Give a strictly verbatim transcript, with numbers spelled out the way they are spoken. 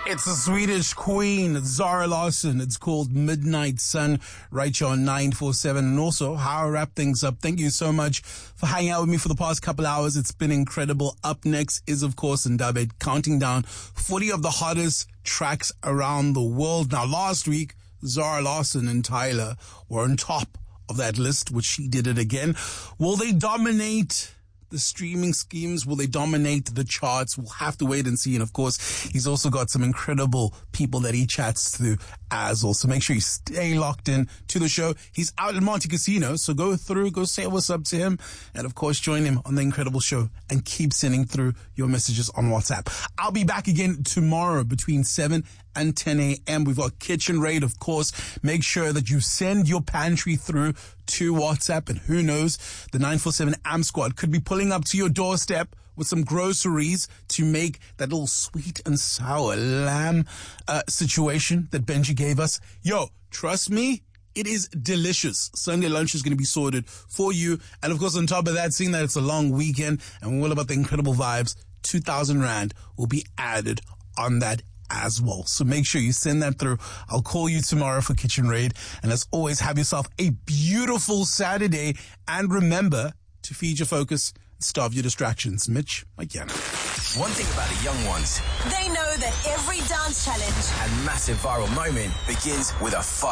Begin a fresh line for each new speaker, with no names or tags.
It's the Swedish queen, Zara Larsson. It's called Midnight Sun, right here on nine four seven. And also, how I wrap things up. Thank you so much for hanging out with me for the past couple hours. It's been incredible. Up next is, of course, Ndaba, counting down forty of the hottest tracks around the world. Now, last week, Zara Larsson and Tyler were on top of that list, which she did it again. Will they dominate the streaming schemes? Will they dominate the charts? We'll have to wait and see. And of course, he's also got some incredible people that he chats to as well. So make sure you stay locked in to the show. He's out at Monte Casino, so go through, go say what's up to him. And of course, join him on the incredible show and keep sending through your messages on WhatsApp. I'll be back again tomorrow between seven and ten a.m. We've got Kitchen Raid, of course. Make sure that you send your pantry through to WhatsApp, and who knows, the nine four seven A M Squad could be pulling up to your doorstep with some groceries to make that little sweet and sour lamb uh, situation that Benji gave us. Yo, trust me, it is delicious. Sunday lunch is going to be sorted for you. And of course, on top of that, seeing that it's a long weekend and we're all about the incredible vibes, two thousand rand will be added on that as well. So make sure you send that through. I'll call you tomorrow for Kitchen Raid. And as always, have yourself a beautiful Saturday. And remember to feed your focus, starve your distractions. Mitch, again.
One thing about the young ones,
they know that every dance challenge
and massive viral moment begins with a fight.